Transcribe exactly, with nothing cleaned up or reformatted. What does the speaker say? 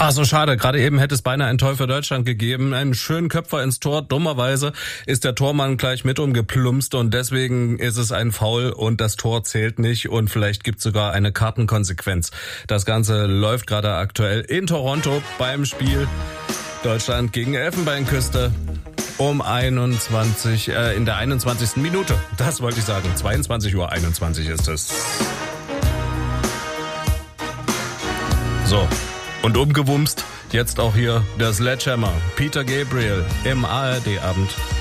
Ah, so schade. Gerade eben hätte es beinahe ein Tor für Deutschland gegeben. Einen schönen Köpfer ins Tor. Dummerweise ist der Tormann gleich mit umgeplumpst und deswegen ist es ein Foul und das Tor zählt nicht und vielleicht gibt es sogar eine Kartenkonsequenz. Das Ganze läuft gerade aktuell in Toronto beim Spiel Deutschland gegen Elfenbeinküste um einundzwanzig, äh, in der einundzwanzigsten Minute. Das wollte ich sagen. zweiundzwanzig Uhr einundzwanzig ist es. So. Und umgewumst, jetzt auch hier der Sledgehammer, Peter Gabriel im A R D-Abend.